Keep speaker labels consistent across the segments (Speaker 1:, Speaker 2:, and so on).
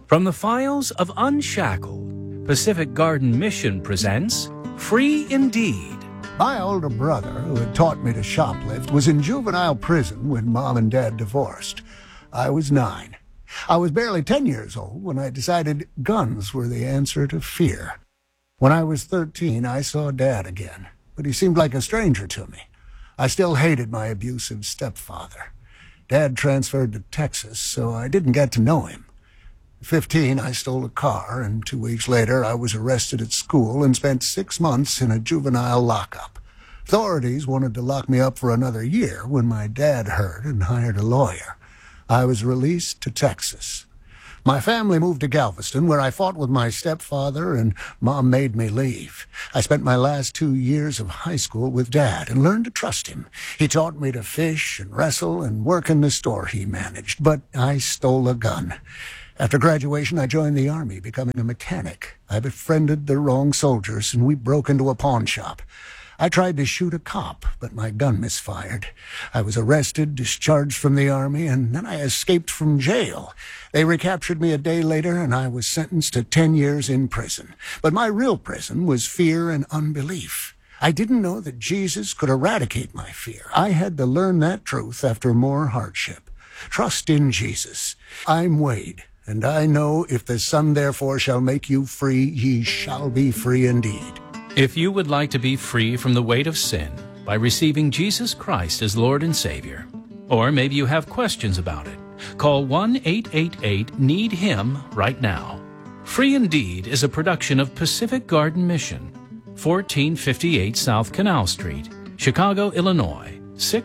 Speaker 1: From the files of Unshackled, Pacific Garden Mission presents Free Indeed.
Speaker 2: My older brother, who had taught me to shoplift, was in juvenile prison when Mom and Dad divorced. I was 9. I was barely 10 years old when I decided guns were the answer to fear. When I was 13, I saw Dad again, but he seemed like a stranger to me. I still hated my abusive stepfather. Dad transferred to Texas, so I didn't get to know him. At 15, I stole a car, and 2 weeks later, I was arrested at school and spent 6 months in a juvenile lockup. Authorities wanted to lock me up for another year when my dad heard and hired a lawyer. I was released to Texas. My family moved to Galveston, where I fought with my stepfather, and Mom made me leave. I spent my last 2 years of high school with Dad and learned to trust him. He taught me to fish and wrestle and work in the store he managed, but I stole a gun. After graduation, I joined the Army, becoming a mechanic. I befriended the wrong soldiers, and we broke into a pawn shop. I tried to shoot a cop, but my gun misfired. I was arrested, discharged from the Army, and then I escaped from jail. They recaptured me a day later, and I was sentenced to 10 years in prison. But my real prison was fear and unbelief. I didn't know that Jesus could eradicate my fear. I had to learn that truth after more hardship. Trust in Jesus. I'm Wade, and I know if the Son therefore shall make you free, ye shall be free indeed.
Speaker 1: If you would like to be free from the weight of sin by receiving Jesus Christ as Lord and Savior, or maybe you have questions about it, call 1-888-NEED-HIM right now. Free Indeed is a production of Pacific Garden Mission, 1458 South Canal Street, Chicago, Illinois,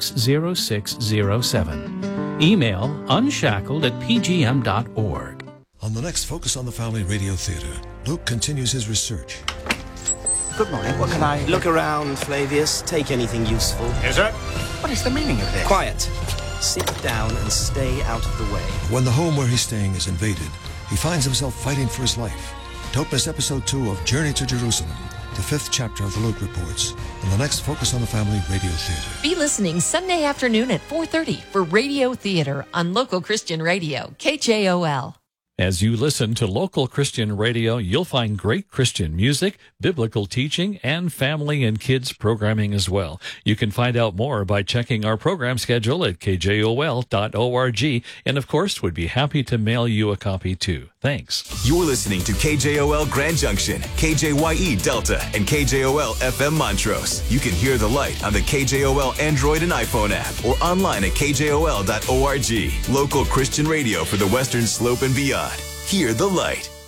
Speaker 1: 60607. Email unshackled@pgm.org.
Speaker 3: On the next Focus on the Family Radio Theater, Luke continues his research.
Speaker 4: Good morning. What can I...
Speaker 5: Look around, Flavius. Take anything useful.
Speaker 4: Yes, sir. What is the meaning of this?
Speaker 5: Quiet. Sit down and stay out of the way.
Speaker 3: When the home where he's staying is invaded, he finds himself fighting for his life. Don't miss Episode 2 of Journey to Jerusalem, the 5th chapter of the Luke Reports, on the next Focus on the Family Radio Theater.
Speaker 6: Be listening Sunday afternoon at 4:30 for Radio Theater on Local Christian Radio, KJOL.
Speaker 7: As you listen to local Christian radio, you'll find great Christian music, biblical teaching, and family and kids programming as well. You can find out more by checking our program schedule at kjol.org, and of course, would be happy to mail you a copy too. Thanks.
Speaker 8: You're listening to KJOL Grand Junction, KJYE Delta, and KJOL FM Montrose. You can hear the light on the KJOL Android and iPhone app or online at kjol.org. Local Christian radio for the Western Slope and beyond. Hear the light.